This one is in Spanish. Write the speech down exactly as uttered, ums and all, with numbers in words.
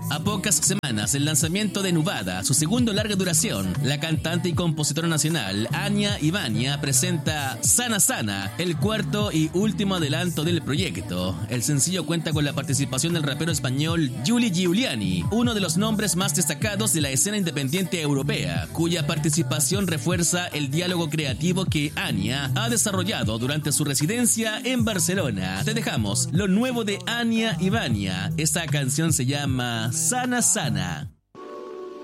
A pocas semanas del lanzamiento de Nubada, su segundo larga duración, la cantante y compositora nacional Anya Ivania presenta Sana Sana, el cuarto y último adelanto del proyecto. El sencillo cuenta con la participación del rapero español Giuli Giuliani, uno de los nombres más destacados de la escena independiente europea, cuya participación refuerza el diálogo creativo que Anya ha desarrollado durante su residencia en Barcelona. Te dejamos lo nuevo de Anya Ivania. Esta canción se llama Sana Sana.